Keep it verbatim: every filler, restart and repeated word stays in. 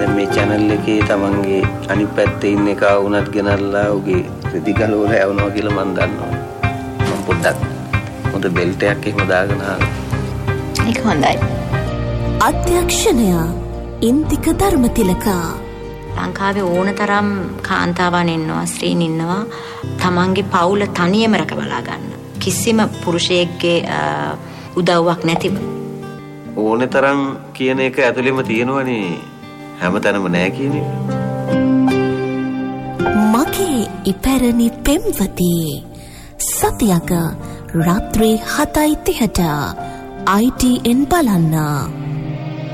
දැන් මේ channel එකේ තමන්ගේ අනිත් පැත්තේ ඉන්න එක වුණත් ගෙනල්ලා උගේ රෙදි ගලවල යවනවා කියලා මම දන්නවා. මම පොඩ්ඩක් හොඳ බෙල්ට් එකක් එහෙම දාගෙන ආවා. ඒක හොඳයි. අධ්‍යක්ෂණය ඉන්දික ධර්මතිලකා. ලංකාවේ ඕනතරම් කාන්තාවන් ඉන්නවා, ස්ත්‍රීන් ඉන්නවා තමන්ගේ පවුල තනියම රැකබලා ගන්න. කිසිම පුරුෂයෙක්ගේ උදව්වක් නැතිව. ඕනතරම් කියන එක ඇතුළෙම තියෙනවනේ හැමතැනම නෑ කියන එක. මගේ ඉපැරණි පෙම්වති සතියක රාත්‍රී හතයි තිහට I T N බලන්න.